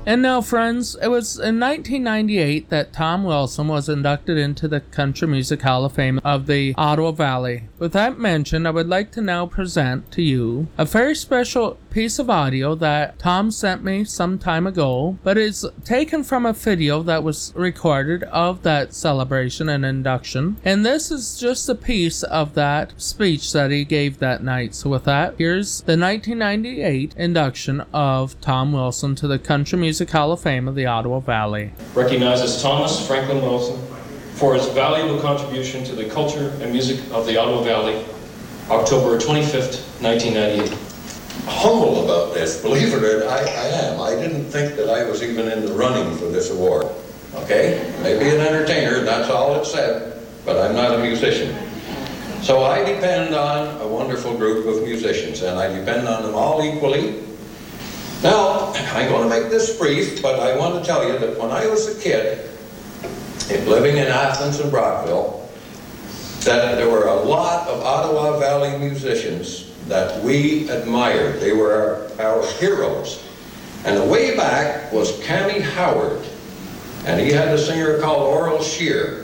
And now, friends, it was in 1998 that Tom Wilson was inducted into the Country Music Hall of Fame of the Ottawa Valley. With that mentioned, I would like to now present to you a very special piece of audio that Tom sent me some time ago, but it's taken from a video that was recorded of that celebration and induction. And this is just a piece of that speech that he gave that night. So with that, here's the 1998 induction of Tom Wilson to the Country Music Hall of Fame of the Ottawa Valley. Recognizes Thomas Franklin Wilson for his valuable contribution to the culture and music of the Ottawa Valley, October 25th, 1998. Humble about this, believe it or not, I am. I didn't think that I was even in the running for this award. Okay? Maybe an entertainer, that's all it said, but I'm not a musician. So I depend on a wonderful group of musicians, and I depend on them all equally. Now, I'm going to make this brief, but I want to tell you that when I was a kid, living in Athens and Brockville, that there were a lot of Ottawa Valley musicians that we admired. They were our heroes. And the way back was Cammy Howard, and he had a singer called Oral Shear.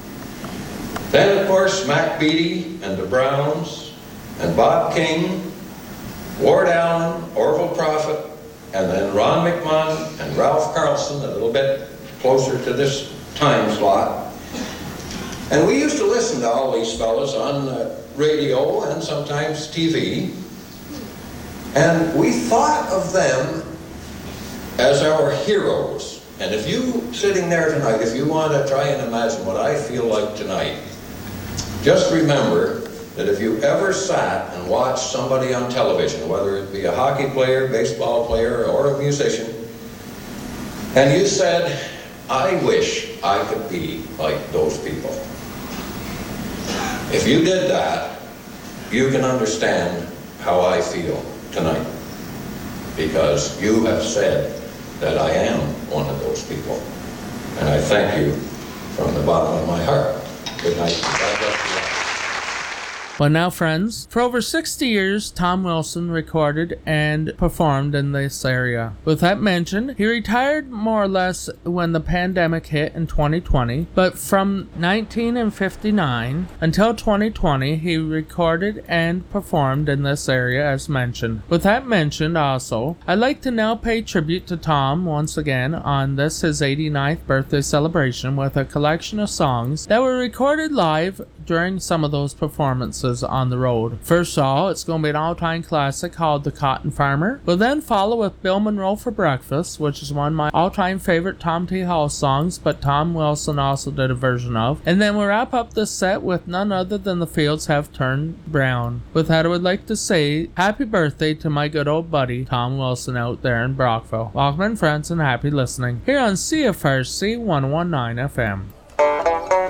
Then, of course, Mac Beattie and the Browns, and Bob King, Ward Allen, Orville Prophet, and then Ron McMahon and Ralph Carlson, a little bit closer to this time slot. And we used to listen to all these fellas on radio and sometimes TV. And we thought of them as our heroes. And if you, sitting there tonight, if you want to try and imagine what I feel like tonight, just remember that if you ever sat and watched somebody on television, whether it be a hockey player, baseball player, or a musician, and you said, I wish I could be like those people. If you did that, you can understand how I feel tonight, because you have said that I am one of those people. And I thank you from the bottom of my heart. Good night. God bless you. Well, now, friends, for over 60 years, Tom Wilson recorded and performed in this area. With that mentioned, he retired more or less when the pandemic hit in 2020, but from 1959 until 2020, he recorded and performed in this area as mentioned. With that mentioned also, I'd like to now pay tribute to Tom once again on this his 89th birthday celebration with a collection of songs that were recorded live during some of those performances on the road. First of all, it's going to be an all-time classic called The Cotton Farmer. We'll then follow with Bill Monroe for Breakfast, which is one of my all-time favorite Tom T. Hall songs, but Tom Wilson also did a version of. And then we'll wrap up this set with none other than The Fields Have Turned Brown. With that, I would like to say happy birthday to my good old buddy Tom Wilson out there in Brockville. Welcome, friends, and happy listening here on CFRC 119 FM.